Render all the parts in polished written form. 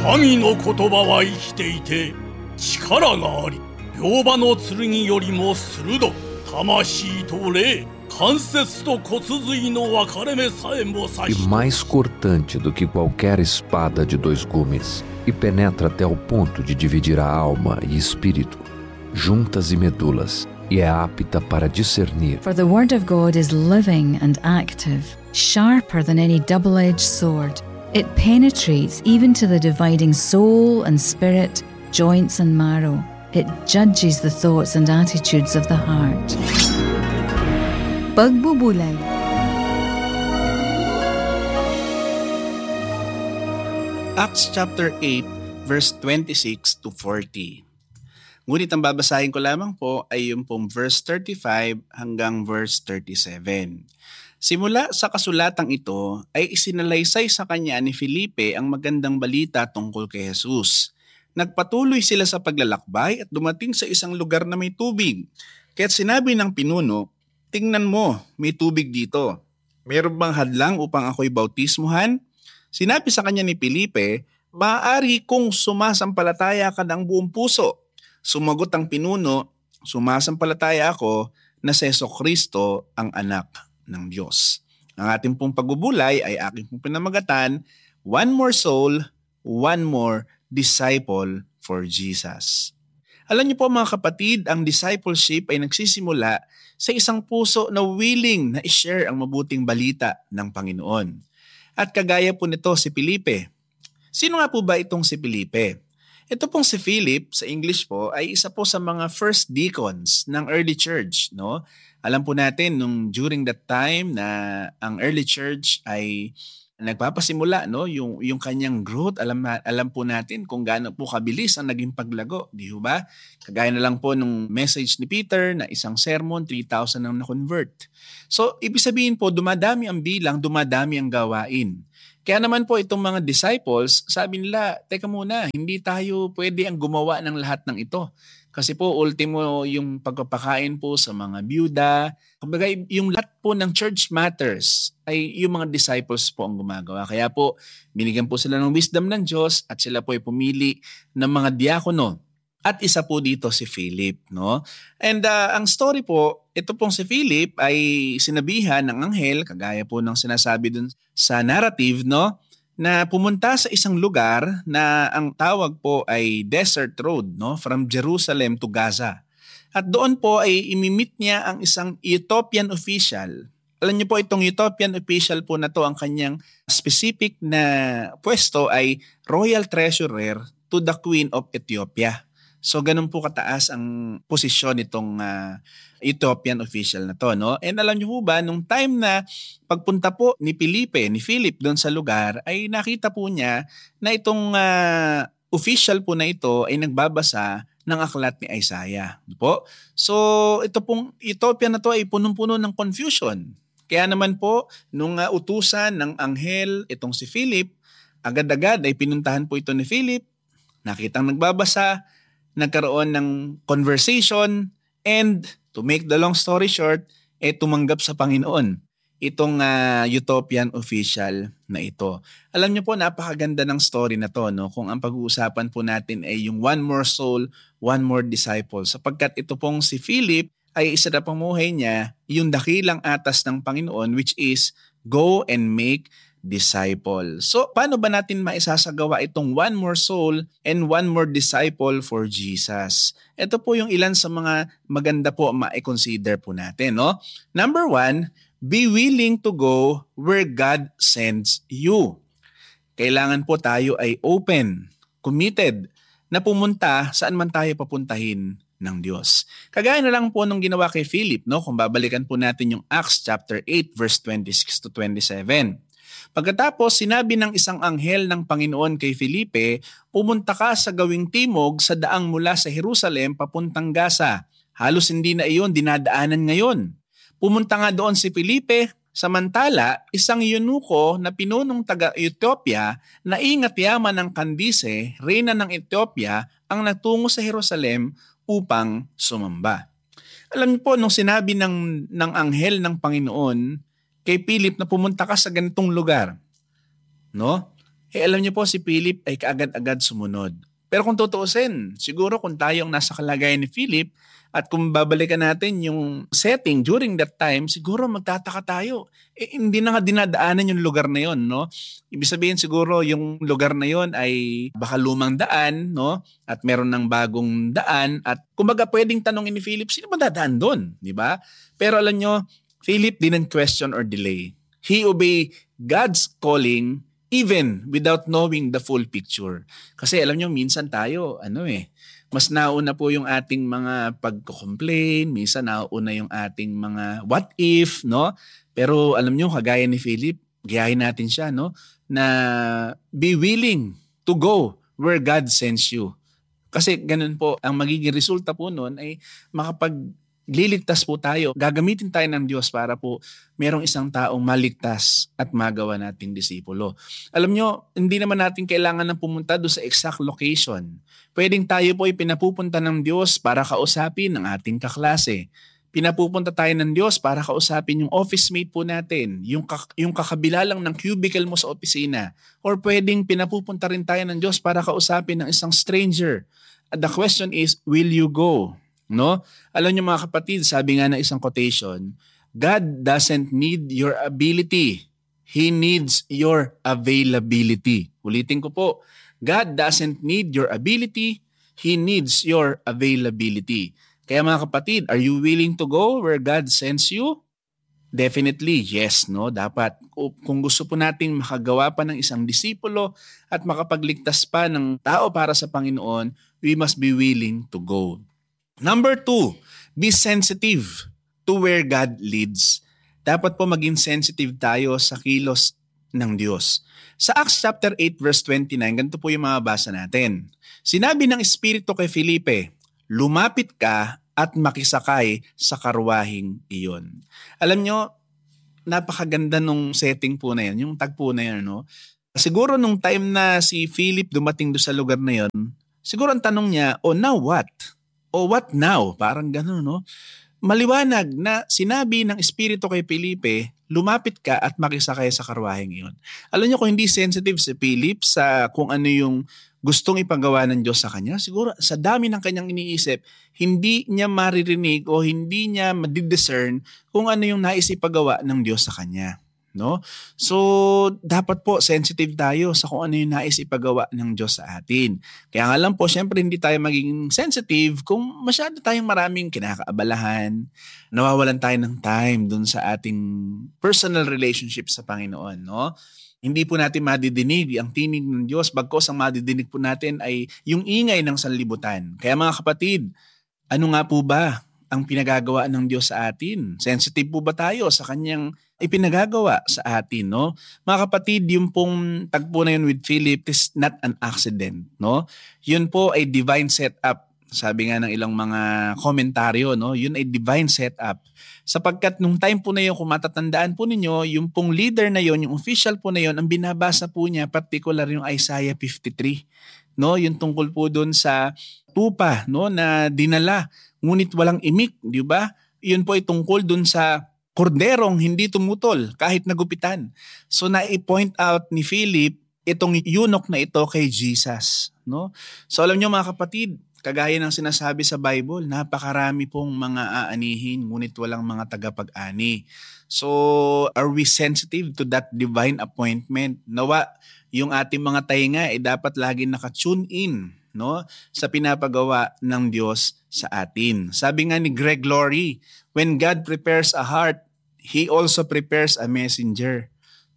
神の言葉は生きていて力があり、両刃の剣よりも鋭く、魂と霊、関節と骨髄の分かれ目さえも刺し、 E mais cortante do que qualquer espada de dois gumes, e penetra até o ponto de dividir a alma e espírito, juntas e medulas, e é apta para discernir. For the word of God is living and active, sharper than any double-edged sword. It penetrates even to the dividing soul and spirit, joints and marrow. It judges the thoughts and attitudes of the heart. Pagbubulay. Acts chapter 8 verse 26 to 40. Ngunit ang babasahin ko lamang po ay yung pong verse 35 hanggang verse 37. Simula sa kasulatang ito ay isinalaysay sa kanya ni Felipe ang magandang balita tungkol kay Jesus. Nagpatuloy sila sa paglalakbay at dumating sa isang lugar na may tubig. Kaya't sinabi ng pinuno, "Tingnan mo, may tubig dito. Meron bang hadlang upang ako'y bautismuhan?" Sinabi sa kanya ni Felipe, "Maaari kung sumasampalataya ka ng buong puso." Sumagot ang pinuno, "Sumasampalataya ako na si Jesucristo ang anak ng Diyos." Ang ating pong pagbubulay ay aking pong pinamagatan, One More Soul, One More Disciple for Jesus. Alam niyo po mga kapatid, ang discipleship ay nagsisimula sa isang puso na willing na i-share ang mabuting balita ng Panginoon. At kagaya po nito si Felipe. Sino nga po ba itong si Felipe? Ito pong si Philip, sa English po, ay isa po sa mga first deacons ng early church. No? Alam po natin, during that time na ang early church ay nagpapasimula, no, yung kanyang growth, alam po natin kung gaano po kabilis ang naging paglago, di ba? Kagaya na lang po nung message ni Peter na isang sermon, 3,000 ang na-convert. So, ibig sabihin po, dumadami ang bilang, dumadami ang gawain. Kaya naman po itong mga disciples, sabi nila, teka muna, hindi tayo pwede ang gumawa ng lahat ng ito. Kasi po, ultimo yung pagpapakain po sa mga byuda. Kumbaga, yung lahat po ng church matters ay yung mga disciples po ang gumagawa. Kaya po, binigyan po sila ng wisdom ng Diyos at sila po ay pumili ng mga diakono. At isa po dito si Philip, no? And ang story po, ito pong si Philip ay sinabihan ng anghel, kagaya po ng sinasabi dun sa narrative, no? Na pumunta sa isang lugar na ang tawag po ay Desert Road, no? From Jerusalem to Gaza. At doon po ay imimit niya ang isang Ethiopian official. Alam niyo po itong Ethiopian official po na to, ang kanyang specific na pwesto ay Royal Treasurer to the Queen of Ethiopia. So ganun po kataas ang posisyon nitong Ethiopian official na to, no? And alam niyo po ba, nung time na pagpunta po ni Philip doon sa lugar, ay nakita po niya na itong official po na ito ay nagbabasa ng aklat ni Isaiah. Po? So ito pong Ethiopia na to ay punong-puno ng confusion. Kaya naman po, nung utusan ng anghel itong si Philip, agad-agad ay pinuntahan po ito ni Philip, nakitang nagbabasa, nagkaroon ng conversation, and to make the long story short, tumanggap sa Panginoon itong Ethiopian official na ito. Alam niyo po, napakaganda ng story na to, no? Kung ang pag-uusapan po natin ay yung one more soul, one more disciple. Sapagkat ito pong si Philip ay isa na pamuhay niya yung dakilang atas ng Panginoon, which is go and make disciple. So, paano ba natin maisasagawa itong one more soul and one more disciple for Jesus? Ito po yung ilan sa mga maganda po ma-consider po natin, no? Number 1, be willing to go where God sends you. Kailangan po tayo ay open, committed, na pumunta saan man tayo papuntahin ng Diyos. Kagaya na lang po nung ginawa kay Philip, no? Kung babalikan po natin yung Acts chapter 8 verse 26 to 27. Pagkatapos, sinabi ng isang anghel ng Panginoon kay Felipe, pumunta ka sa gawing timog sa daang mula sa Jerusalem papuntang Gaza. Halos hindi na iyon dinadaanan ngayon. Pumunta nga doon si Felipe, samantala isang eunuko na pinunong taga-Ethiopia na ingat yaman ng Candice, reyna ng Ethiopia, ang natungo sa Jerusalem upang sumamba. Alam niyo po, nung sinabi ng anghel ng Panginoon kay Philip na pumunta ka sa ganitong lugar, no? alam niyo po si Philip ay kaagad-agad sumunod. Pero kung tutuusin, siguro kung tayong nasa kalagayan ni Philip at kung babalikan natin yung setting during that time, siguro magtataka tayo. Hindi na nga dinadaanan yung lugar na yon, no? Ibig sabihin siguro yung lugar na yon ay baka lumang daan, no? At meron ng bagong daan at kumbaga pwedeng tanongin ni Philip, sino ba dadaan doon? Di ba? Pero alam nyo, Philip didn't question or delay. He obeyed God's calling even without knowing the full picture. Kasi alam nyo, minsan tayo, mas nauna po yung ating mga pagko-complain, minsan nauna yung ating mga what if, no? Pero alam nyo, kagaya ni Philip, gayahin natin siya, no? Na be willing to go where God sends you. Kasi ganun po, ang magiging resulta po nun ay liligtas po tayo. Gagamitin tayo ng Diyos para po merong isang taong maligtas at magawa nating disipulo. Alam nyo, hindi naman natin kailangan ng pumunta doon sa exact location. Pwedeng tayo po ay pinapupunta ng Diyos para kausapin ng ating kaklase. Pinapupunta tayo ng Diyos para kausapin yung office mate po natin, yung kakabila lang ng cubicle mo sa opisina. Or pwedeng pinapupunta rin tayo ng Diyos para kausapin ng isang stranger. The question is, will you go? No? Alam niyo mga kapatid, sabi nga ng isang quotation, God doesn't need your ability. He needs your availability. Ulitin ko po, God doesn't need your ability. He needs your availability. Kaya mga kapatid, are you willing to go where God sends you? Definitely, yes, no? Dapat. Kung gusto po nating makagawa pa ng isang disipulo at makapagligtas pa ng tao para sa Panginoon, we must be willing to go. Number 2, be sensitive to where God leads. Dapat po maging sensitive tayo sa kilos ng Diyos. Sa Acts chapter 8 verse 29, ganito po yung mababasa natin. Sinabi ng Espiritu kay Felipe, lumapit ka at makisakay sa karwahing iyon. Alam nyo, napakaganda nung setting po na yan, yung tagpo na yan, no? Siguro nung time na si Philip dumating doon sa lugar na yon, siguro ang tanong niya, now what? O what now? Parang gano'n, no? Maliwanag na sinabi ng Espiritu kay Felipe, lumapit ka at makisakay sa karwaheng iyon. Alam niyo kung hindi sensitive si Philip sa kung ano yung gustong ipagawa ng Diyos sa kanya, siguro sa dami ng kanyang iniisip, hindi niya maririnig o hindi niya madidiscern kung ano yung nais ipagawa ng Diyos sa kanya. No? So, dapat po sensitive tayo sa kung ano yung nais ipagawa ng Diyos sa atin. Kaya nga lang po, syempre hindi tayo magiging sensitive kung masyado tayong maraming kinakaabalahan, nawawalan tayo ng time dun sa ating personal relationship sa Panginoon. No? Hindi po natin madidinig ang tinig ng Diyos, bagkos ang madidinig po natin ay yung ingay ng sanlibutan. Kaya mga kapatid, ano nga po ba ang pinagagawa ng Diyos sa atin? Sensitive po ba tayo sa kanyang ipinagagawa sa atin, no? Mga kapatid, yung pong tagpo na yun with Philip is not an accident, no? Yun po ay divine setup. Sabi nga ng ilang mga komentaryo, no? Yun ay divine setup. Sapagkat nung time po na yun, kung matatandaan po ninyo, yung pong leader na yun, yung official po na yun, ang binabasa po niya, particular yung Isaiah 53, no? Yung tungkol po dun sa tupa, no? Na dinala, ngunit walang imik, di ba? Yun po ay tungkol dun sa korderong hindi tumutol kahit nagupitan. So na-point out ni Philip itong eunuch na ito kay Jesus, no? So alam niyo mga kapatid, kagaya ng sinasabi sa Bible, napakarami pong mga aanihin ngunit walang mga tagapag-ani. So are we sensitive to that divine appointment? Nawa yung ating mga tainga ay dapat lagi naka-tune in, no, sa pinapagawa ng Diyos sa atin. Sabi nga ni Greg Laurie, when God prepares a heart, He also prepares a messenger.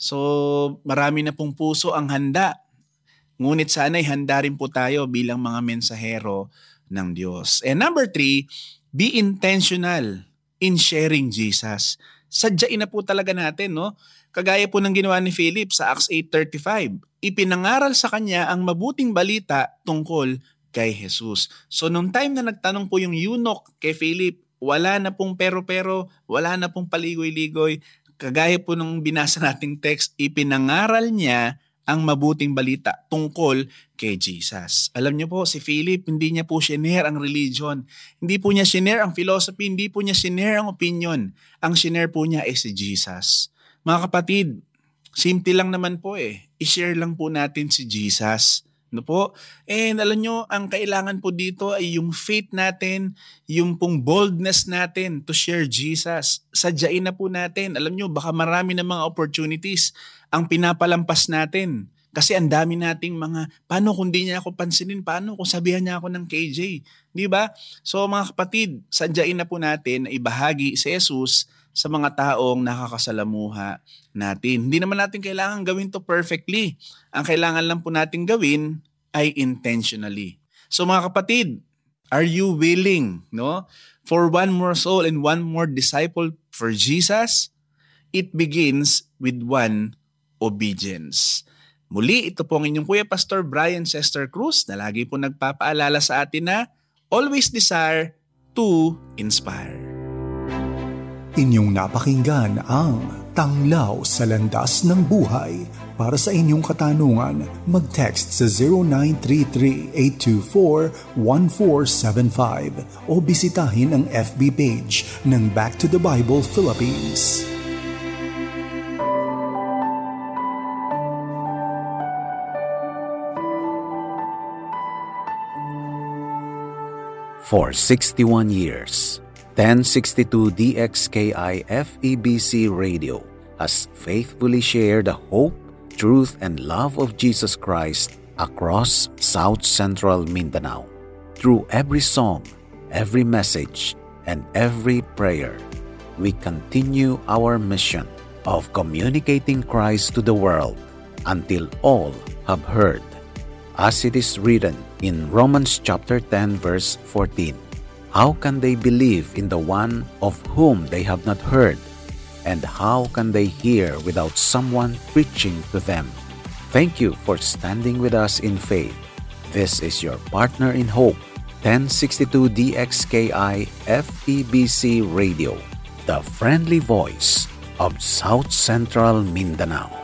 So marami na pong puso ang handa. Ngunit sana'y handa rin po tayo bilang mga mensahero ng Diyos. And number 3, be intentional in sharing Jesus. Sadyain na po talaga natin, no? Kagaya po ng ginawa ni Philip sa Acts 8:35. Ipinangaral sa kanya ang mabuting balita tungkol kay Jesus. So nung time na nagtanong po yung eunuch kay Philip, wala na pong pero-pero, wala na pong paligoy-ligoy. Kagaya po nung binasa nating text, ipinangaral niya ang mabuting balita tungkol kay Jesus. Alam niyo po, si Philip, hindi niya po shinare ang religion. Hindi po niya shinare ang philosophy, hindi po niya shinare ang opinion. Ang shinare po niya ay si Jesus. Mga kapatid, simple lang naman po i-share lang po natin si Jesus. No po? And alam nyo, ang kailangan po dito ay yung faith natin, yung pong boldness natin to share Jesus. Sadyain na po natin. Alam nyo, baka marami na mga opportunities ang pinapalampas natin. Kasi ang dami nating paano kung di niya ako pansinin? Paano kung sabihan niya ako ng KJ? Di ba? So mga kapatid, sadyain na po natin na ibahagi si Jesus sa mga taong nakakasalamuha natin. Hindi naman natin kailangan gawin to perfectly. Ang kailangan lang po natin gawin ay intentionally. So mga kapatid, are you willing, for one more soul and one more disciple for Jesus? It begins with one obedience. Muli, ito po ang inyong Kuya Pastor Brian Cester Cruz na lagi po nagpapaalala sa atin na always desire to inspire. Inyong napakinggan ang Tanglaw sa Landas ng Buhay. Para sa inyong katanungan, mag-text sa 0933-824-1475 o bisitahin ang FB page ng Back to the Bible Philippines. For 61 years, 1062 DXKI FEBC Radio has faithfully shared the hope, truth, and love of Jesus Christ across South Central Mindanao. Through every song, every message, and every prayer, we continue our mission of communicating Christ to the world until all have heard. As it is written in Romans chapter 10 verse 14, how can they believe in the one of whom they have not heard? And how can they hear without someone preaching to them? Thank you for standing with us in faith. This is your partner in hope, 1062 DXKI FEBC Radio, the friendly voice of South Central Mindanao.